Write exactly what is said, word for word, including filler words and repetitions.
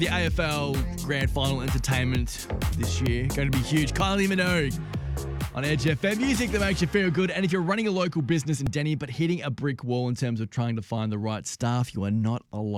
The A F L Grand Final entertainment this year. Going to be huge. Kylie Minogue on Edge F M. Music that makes you feel good. And if you're running a local business in Denny but hitting a brick wall in terms of trying to find the right staff, you are not alone.